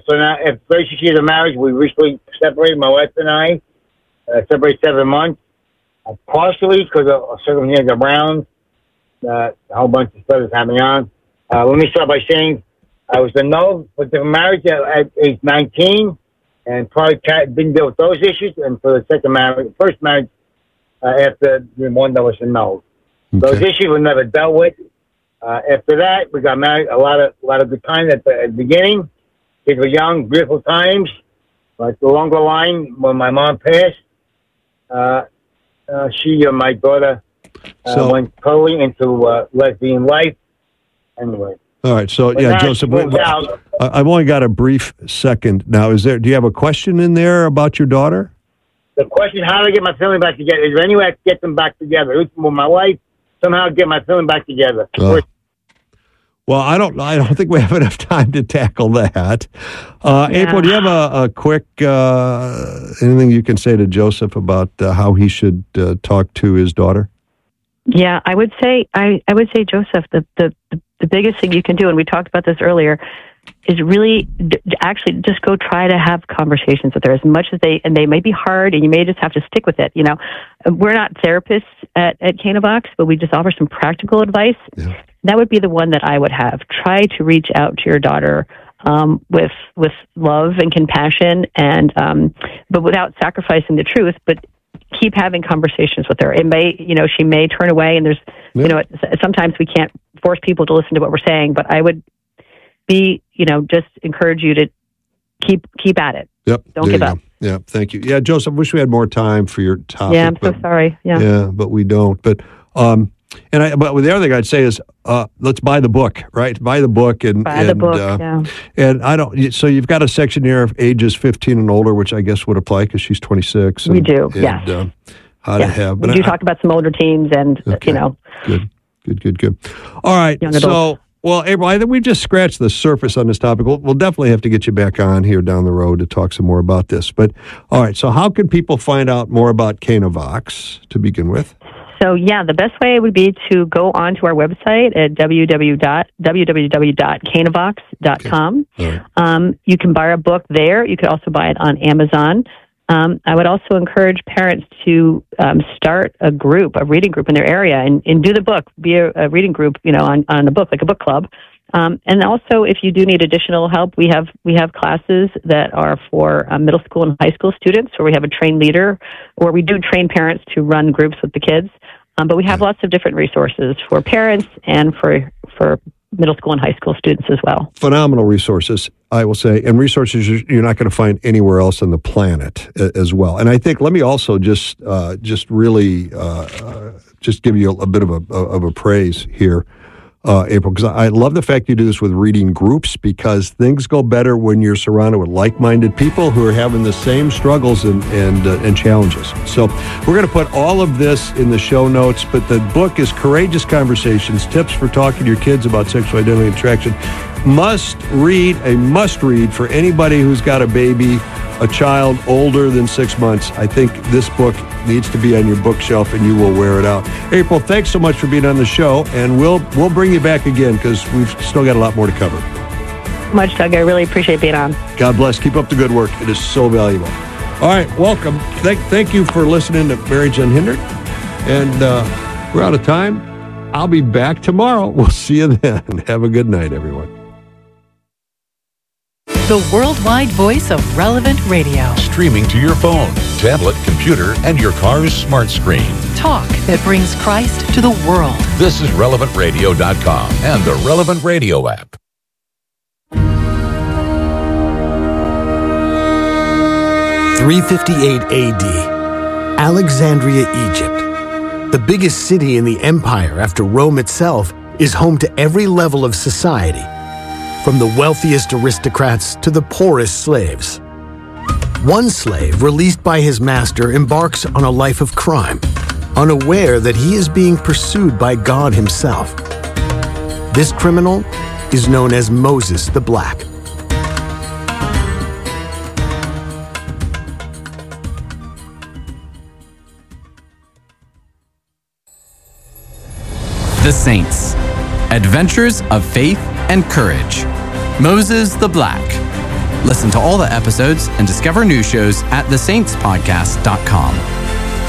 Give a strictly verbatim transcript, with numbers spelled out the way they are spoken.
so now, after thirty-six years of marriage, we recently separated, my wife and I. Uh, separated seven months. Uh, partially because of circumstances around. Uh, a whole bunch of stuff is happening on. Uh, let me start by saying I was annulled for the marriage at, at age nineteen, and probably didn't deal with those issues. And for the second marriage, first marriage, uh, after the one that was annulled, okay. Those issues were never dealt with. Uh, after that, we got married a lot of a lot of good times at the, at the beginning. Kids were young, beautiful times. But along the line, when my mom passed, uh, uh, she and my daughter uh, so, went totally into uh, lesbian life. Anyway. All right. So, but yeah, Joseph, wait, wait, I've only got a brief second now. Is there? Do you have a question in there about your daughter? The question: how do I get my family back together? Is there any way I can get them back together? With my wife, somehow get my family back together. Oh. Well, I don't. I don't think we have enough time to tackle that. Uh, yeah. April, do you have a, a quick uh, anything you can say to Joseph about uh, how he should uh, talk to his daughter? Yeah, I would say I, I would say Joseph, the, the the biggest thing you can do, and we talked about this earlier, is really d- actually just go try to have conversations with her as much as they, and they may be hard, and you may just have to stick with it. You know, we're not therapists at at Canavox, but we just offer some practical advice. Yeah. That would be the one that I would have. Try to reach out to your daughter um, with with love and compassion, and um, but without sacrificing the truth. But keep having conversations with her. It may, you know, she may turn away, and there's, yeah. you know, sometimes we can't force people to listen to what we're saying. But I would be, you know, just encourage you to keep keep at it. Yep. Don't give up. Go. Yeah. Thank you. Yeah, Joseph. Wish we had more time for your topic. Yeah, I'm but, so sorry. Yeah. Yeah, but we don't. But. um And I, but the other thing I'd say is, uh, let's buy the book, right? Buy the book, and buy and, the book. Uh, yeah. And I don't. So you've got a section here of ages fifteen and older, which I guess would apply because she's twenty-six. And, we do. And, yes. Uh, how yes. to have. But we do I, talk about some older teens, and okay. you know. Good. Good. Good. Good. All right. Young so. adults. Well, April, I think we've just scratched the surface on this topic. We'll, we'll definitely have to get you back on here down the road to talk some more about this. But all right. So how can people find out more about Canavox to begin with? So, yeah, the best way would be to go onto our website at w w w dot canavox dot com. Okay. Right. Um, you can buy our book there. You could also buy it on Amazon. Um, I would also encourage parents to um, start a group, a reading group in their area, and, and do the book, be a, a reading group, you know, on, on a book, like a book club. Um, and also, if you do need additional help, we have we have classes that are for um, middle school and high school students, where we have a trained leader, or we do train parents to run groups with the kids. Um, but we have lots of different resources for parents and for for middle school and high school students as well. Phenomenal resources, I will say, and resources you're not going to find anywhere else on the planet as well. And I think, let me also just uh, just really uh, just give you a, a bit of a of a praise here. Uh, April, because I love the fact you do this with reading groups, because things go better when you're surrounded with like-minded people who are having the same struggles and and, uh, and challenges. So we're going to put all of this in the show notes, but the book is Courageous Conversations, Tips for Talking to Your Kids About Sexual Identity and Attraction. Must read, a must read for anybody who's got a baby, a child older than six months. I think this book needs to be on your bookshelf, and you will wear it out. April, thanks so much for being on the show, and we'll we'll bring you back again because we've still got a lot more to cover. Much, Doug. I really appreciate being on. God bless. Keep up the good work. It is so valuable. All right, welcome. Thank thank you for listening to Marriage Unhindered, and uh, we're out of time. I'll be back tomorrow. We'll see you then. Have a good night, everyone. The worldwide voice of Relevant Radio. Streaming to your phone, tablet, computer, and your car's smart screen. Talk that brings Christ to the world. This is relevant radio dot com and the Relevant Radio app. three fifty-eight A D, Alexandria, Egypt. The biggest city in the empire after Rome itself is home to every level of society, from the wealthiest aristocrats to the poorest slaves. One slave, released by his master, embarks on a life of crime, unaware that he is being pursued by God himself. This criminal is known as Moses the Black. The Saints. Adventures of Faith and Courage. Moses the Black. Listen to all the episodes and discover new shows at the saints podcast dot com.